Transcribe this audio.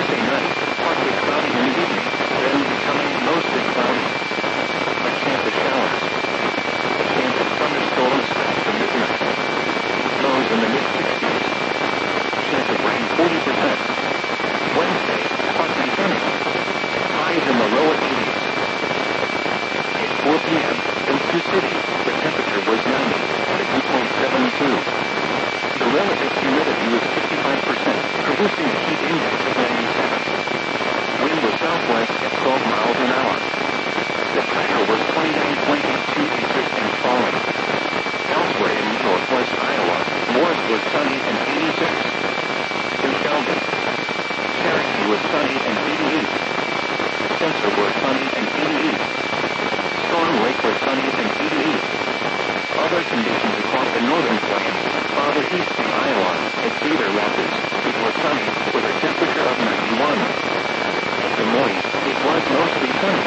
Wednesday night, partly cloudy in the evening, then becoming mostly cloudy. A chance of showers. A chance of thunderstorms after midnight. Lows in the mid-60s. Chance of rain 40%. Wednesday, partly sunny. Highs in the lower 80s. At 4 p.m., in Sioux City, the temperature was 90 and a dew point 72. The relative humidity was 55%, producing a heat index of 97. Wind was southwest at 12 miles an hour. The pressure was 29.82 and falling. Elsewhere in northwest Iowa, Morris was sunny and 86. In Sheldon, Cherokee was sunny and 88. Spencer was sunny and 88. Storm Lake was sunny and 88. Other conditions across the northern plains, farther east in Iowa, at Cedar Rapids, it was sunny, with a temperature of 91. At Des Moines, it was mostly sunny,